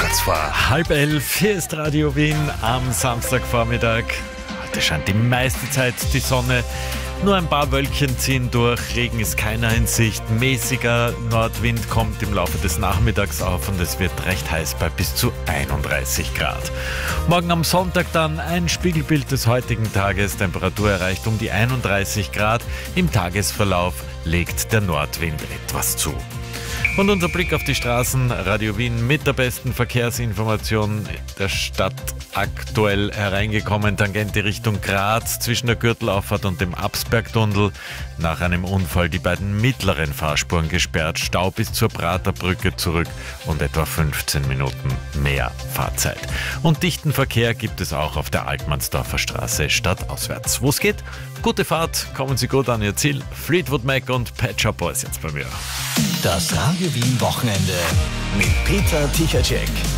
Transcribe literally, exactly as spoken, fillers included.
Kurz vor halb elf, hier ist Radio Wien am Samstagvormittag. Heute scheint die meiste Zeit die Sonne. Nur ein paar Wölkchen ziehen durch, Regen ist keiner in Sicht, mäßiger Nordwind kommt im Laufe des Nachmittags auf und es wird recht heiß bei bis zu einunddreißig Grad. Morgen am Sonntag dann ein Spiegelbild des heutigen Tages, Temperatur erreicht um die einunddreißig Grad, im Tagesverlauf legt der Nordwind etwas zu. Und unser Blick auf die Straßen, Radio Wien mit der besten Verkehrsinformation der Stadt aktuell hereingekommen, Tangente Richtung Graz zwischen der Gürtelauffahrt und dem Absbergtunnel. Nach einem Unfall die beiden mittleren Fahrspuren gesperrt, Stau bis zur Praterbrücke zurück und etwa fünfzehn Minuten mehr Fahrzeit. Und dichten Verkehr gibt es auch auf der Altmannsdorfer Straße stadtauswärts. Wo es geht? Gute Fahrt, kommen Sie gut an Ihr Ziel. Fleetwood Mac und Pet Shop Boys jetzt bei mir. Das Radio Wien Wochenende mit Peter Tichacek.